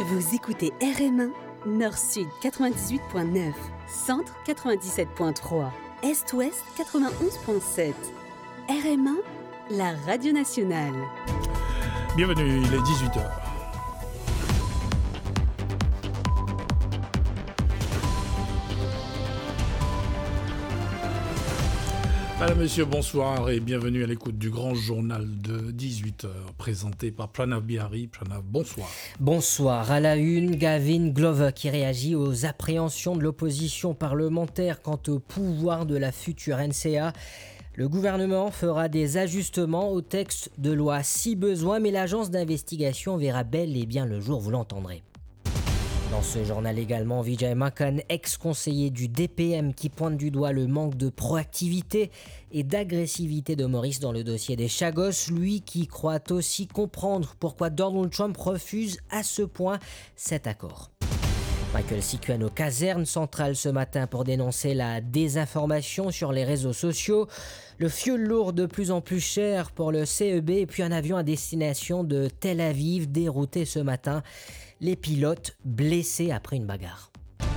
Vous écoutez RM1, Nord-Sud 98.9, Centre 97.3, Est-Ouest 91.7. RM1, la radio nationale. Bienvenue, il est 18h. Madame, Monsieur, bonsoir et bienvenue à l'écoute du grand journal de 18h, présenté par Pranav Bihari. Pranav, bonsoir. Bonsoir. À la une, Gavin Glover qui réagit aux appréhensions de l'opposition parlementaire quant au pouvoir de la future NCA. Le gouvernement fera des ajustements au texte de loi si besoin, mais l'agence d'investigation verra bel et bien le jour, vous l'entendrez. Dans ce journal également, Vijay Makhan, ex-conseiller du DPM, qui pointe du doigt le manque de proactivité et d'agressivité de Maurice dans le dossier des Chagos, lui qui croit aussi comprendre pourquoi Donald Trump refuse à ce point cet accord. Michael Sikuen aux casernes centrales ce matin pour dénoncer la désinformation sur les réseaux sociaux, le fioul lourd de plus en plus cher pour le CEB et puis un avion à destination de Tel Aviv dérouté ce matin. Les pilotes blessés après une bagarre.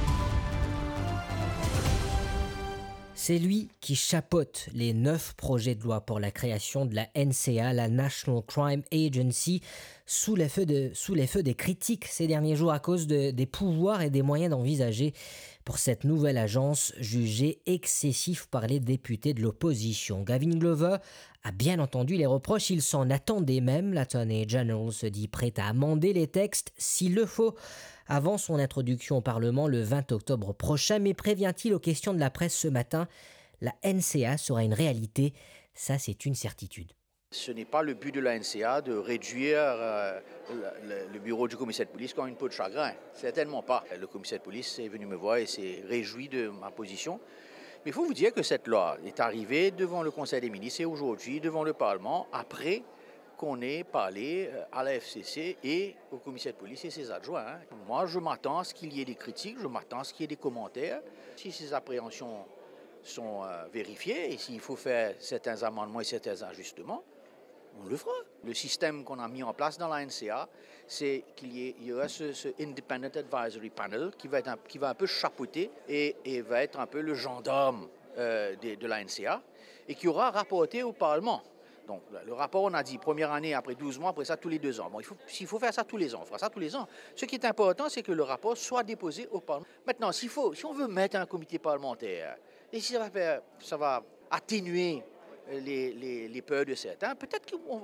C'est lui qui chapeaute les 9 projets de loi pour la création de la NCA, la National Crime Agency, sous les feux des critiques ces derniers jours à cause des pouvoirs et des moyens d'envisager pour cette nouvelle agence jugée excessif par les députés de l'opposition. Gavin Glover a bien entendu les reproches, il s'en attendait même. L'Attorney General se dit prêt à amender les textes s'il le faut avant son introduction au Parlement le 20 octobre prochain, mais prévient-il aux questions de la presse ce matin, la NCA sera une réalité, ça c'est une certitude. Ce n'est pas le but de la NCA de réduire le bureau du commissaire de police comme une peau de chagrin. Certainement pas. Le commissaire de police est venu me voir et s'est réjoui de ma position. Mais il faut vous dire que cette loi est arrivée devant le Conseil des ministres et aujourd'hui devant le Parlement après qu'on ait parlé à la FCC et au commissaire de police et ses adjoints. Moi, je m'attends à ce qu'il y ait des critiques, je m'attends à ce qu'il y ait des commentaires. Si ces appréhensions sont vérifiées et s'il faut faire certains amendements et certains ajustements, on le fera. Le système qu'on a mis en place dans la NCA, c'est qu'il y aura ce Independent Advisory Panel qui va un peu chapeauter et va être un peu le gendarme de la NCA et qui aura rapporté au Parlement. Donc, le rapport, on a dit, première année, après 12 mois, après ça, tous les 2 ans. Bon, s'il faut faire ça tous les ans, on fera ça tous les ans. Ce qui est important, c'est que le rapport soit déposé au Parlement. Maintenant, si on veut mettre un comité parlementaire, et si ça va atténuer les peurs de certains, peut-être qu'on